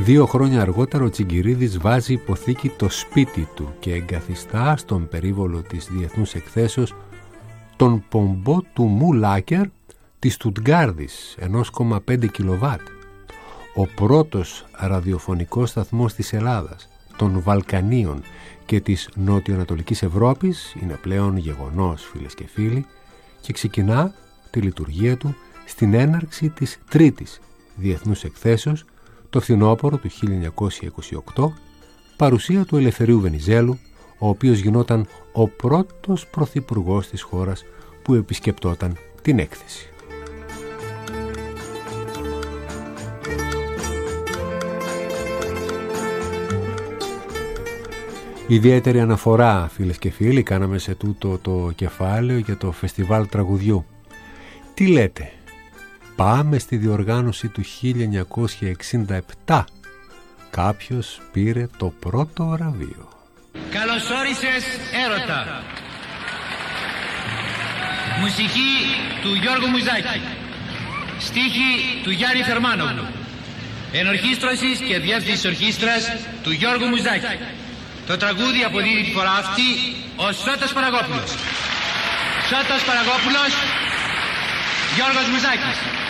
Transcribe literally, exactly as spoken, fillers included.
Δύο χρόνια αργότερα ο Τσιγκυρίδης βάζει υποθήκη το σπίτι του και εγκαθιστά στον περίβολο της Διεθνούς Εκθέσεως τον πομπό του Μουλάκερ της Στουτγκάρδης ενός κόμμα πέντε κιλοβάτ. Ο πρώτος ραδιοφωνικός σταθμός της Ελλάδας, των Βαλκανίων και της Νότιο-Ανατολικής Ευρώπης είναι πλέον γεγονός, φίλες και φίλοι, και ξεκινά τη λειτουργία του στην έναρξη της τρίτης Διεθνούς Εκθέσεως το φθινόπωρο του χίλια εννιακόσια είκοσι οκτώ, παρουσία του Ελευθερίου Βενιζέλου, ο οποίος γινόταν ο πρώτος πρωθυπουργός της χώρας που επισκεπτόταν την έκθεση. Ιδιαίτερη αναφορά, φίλες και φίλοι, κάναμε σε τούτο το κεφάλαιο για το φεστιβάλ τραγουδιού. Τι λέτε, πάμε στη διοργάνωση του χίλια εννιακόσια εξήντα επτά. Κάποιος πήρε το πρώτο βραβείο. Καλώς όρισες, έρωτα. Μουσική του Γιώργου Μουζάκη. Στίχη του Γιάννη Θερμάνογλου. Ενορχήστρωσης και διεύθυνσης ορχήστρας του Γιώργου Μουζάκη. Το τραγούδι αποδίδει τη φορά αυτή ο Σώτος Παραγόπουλος. Σώτος Παραγόπουλος, Γιώργος Μουζάκης.